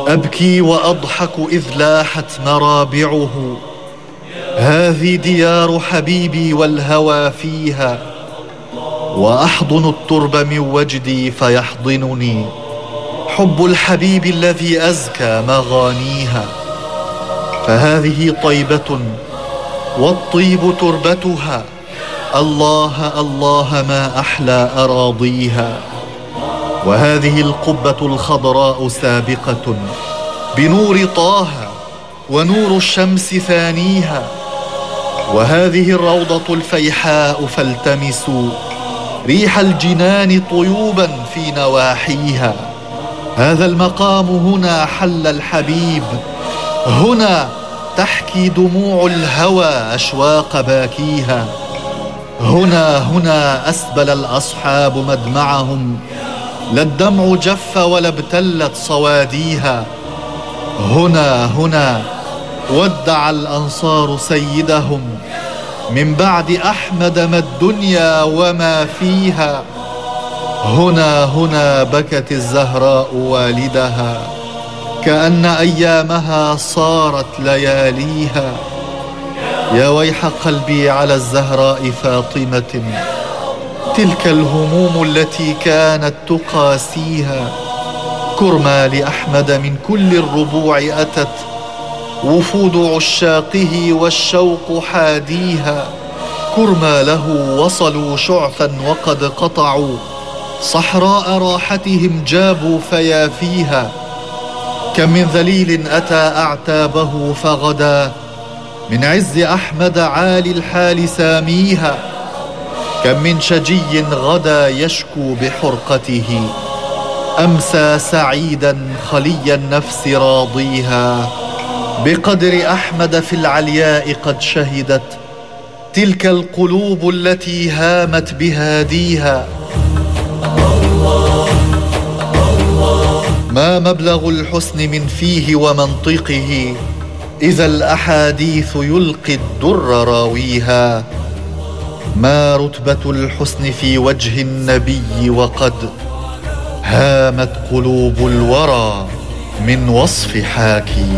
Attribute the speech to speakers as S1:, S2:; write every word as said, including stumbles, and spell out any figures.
S1: أبكي وأضحك إذ لاحت مرابعه، هذه ديار حبيبي والهوى فيها، وأحضن الترب من وجدي فيحضنني حب الحبيب الذي أزكى مغانيها. فهذه طيبة والطيب تربتها، الله الله ما أحلى أراضيها. وهذه القبة الخضراء سابقة بنور طه ونور الشمس ثانيها، وهذه الروضة الفيحاء فالتمسوا ريح الجنان طيوبا في نواحيها. هذا المقام هنا حل الحبيب، هنا تحكي دموع الهوى أشواق باكيها. هنا هنا أسبل الأصحاب مدمعهم، لا الدمع جف ولا ابتلت صواديها. هنا هنا ودع الأنصار سيدهم، من بعد أحمد ما الدنيا وما فيها. هنا هنا بكت الزهراء والدها، كأن أيامها صارت لياليها. يا ويح قلبي على الزهراء فاطمة، تلك الهموم التي كانت تقاسيها. كرما لأحمد من كل الربوع أتت، وفود عشاقه والشوق حاديها. كرما له وصلوا شعثا وقد قطعوا، صحراء راحتهم جابوا فيافيها. كم من ذليل أتى أعتابه فغدا، من عز أحمد عالي الحال ساميها. كم من شجي غدا يشكو بحرقته، أمسى سعيدا خلي النفس راضيها. بقدر أحمد في العلياء قد شهدت تلك القلوب التي هامت بهاديها. ما مبلغ الحسن من فيه ومنطقه، إذا الأحاديث يلقي الدر راويها. ما رتبة الحسن في وجه النبي، وقد هامت قلوب الورى من وصف حاكي.